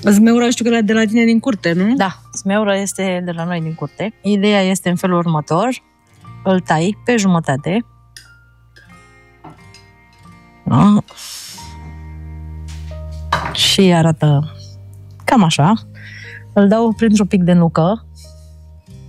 Zmeura știu că e de la tine din curte, nu? Da, zmeura este de la noi din curte. Ideea este în felul următor. Îl tai pe jumătate. Da. Și arată cam așa. Îl dau printr-un pic de nucă